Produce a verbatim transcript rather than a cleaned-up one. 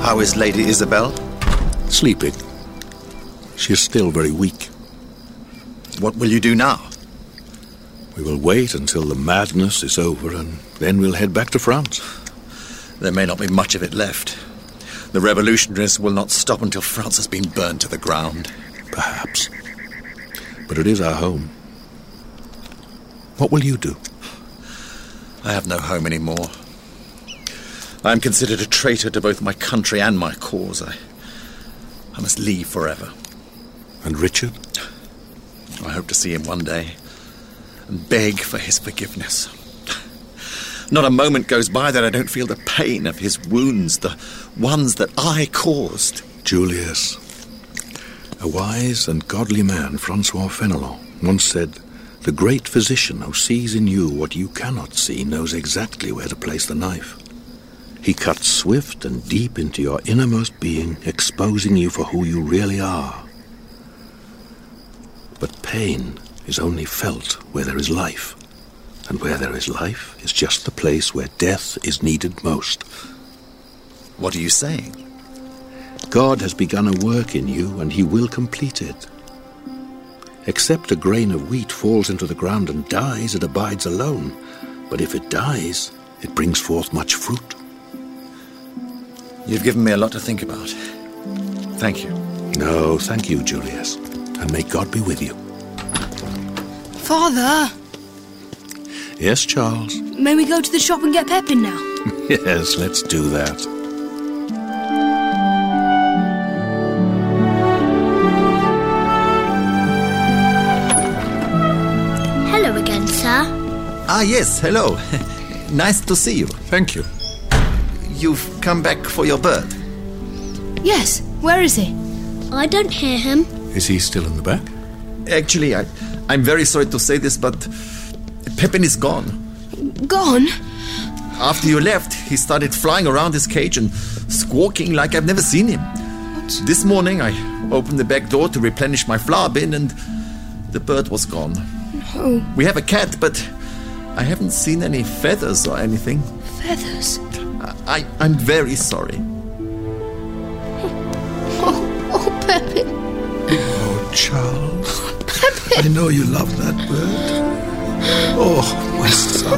How is Lady Isabel? Sleeping. She is still very weak. What will you do now? We will wait until the madness is over, and then we'll head back to France. There may not be much of it left. The revolutionaries will not stop until France has been burned to the ground. Perhaps. But it is our home. What will you do? I have no home anymore. I am considered a traitor to both my country and my cause. I, I must leave forever. And Richard? I hope to see him one day and beg for his forgiveness. Not a moment goes by that I don't feel the pain of his wounds, the ones that I caused. Julius, a wise and godly man, Francois Fenelon, once said, "The great physician who sees in you what you cannot see knows exactly where to place the knife." He cuts swift and deep into your innermost being, exposing you for who you really are. But pain is only felt where there is life. And where there is life is just the place where death is needed most. What are you saying? God has begun a work in you, and he will complete it. Except a grain of wheat falls into the ground and dies, it abides alone. But if it dies, it brings forth much fruit. You've given me a lot to think about. Thank you. No, thank you, Julius. And may God be with you. Father! Yes, Charles? May we go to the shop and get Pepin now? Yes, let's do that. Hello again, sir. Ah, yes, hello. Nice to see you. Thank you. You've come back for your bird. Yes, where is he? I don't hear him. Is he still in the back? Actually, I, I'm very sorry to say this, but Pepin is gone. Gone? After you left, he started flying around his cage and squawking like I've never seen him. What? This morning, I opened the back door to replenish my flour bin, and the bird was gone. Oh. We have a cat, but I haven't seen any feathers or anything. Feathers? I, I'm very sorry. Oh, oh, Pepin. Oh, Charles. I know you love that bird. Oh, my son.